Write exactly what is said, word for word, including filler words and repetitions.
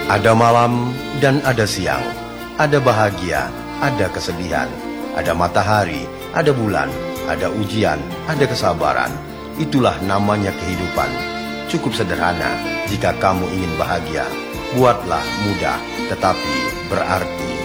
Ada malam dan ada siang, ada bahagia, ada kesedihan, ada matahari, ada bulan, ada ujian, ada kesabaran. Itulah namanya kehidupan. Cukup sederhana jika kamu ingin bahagia. Buatlah mudah tetapi berarti.